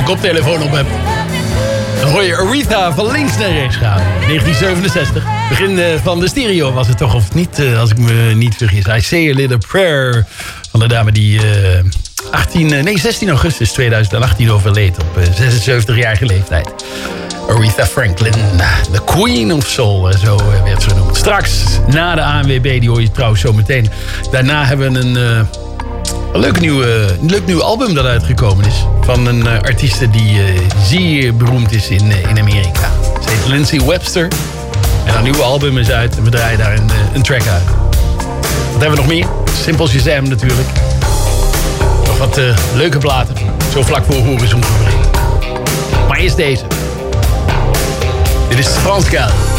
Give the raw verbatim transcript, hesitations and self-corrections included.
koptelefoon op heb. Dan hoor je Aretha van links naar rechts gaan. negentien zevenenzestig. Begin uh, van de stereo was het toch, of niet, uh, als ik me niet vergis. I Say a Little Prayer van de dame die uh, achttien, nee, zestien augustus tweeduizend achttien overleed op uh, zesenzeventigjarige leeftijd. Aretha Franklin, the Queen of Soul, zo uh, werd ze genoemd. Straks, na de A N W B, die hoor je trouwens zo meteen. Daarna hebben we een... Uh, Een leuk nieuw, uh, leuk nieuw album dat uitgekomen is. Van een uh, artieste die uh, zeer beroemd is in, uh, in Amerika. Ze heet Lindsay Webster. En haar nieuwe album is uit. En we draaien daar een, uh, een track uit. Wat hebben we nog meer? Simpel Shazam natuurlijk. Nog wat uh, leuke platen. Zo vlak voor Horizon Gebrek. Maar eerst deze. Dit is Frans Gall.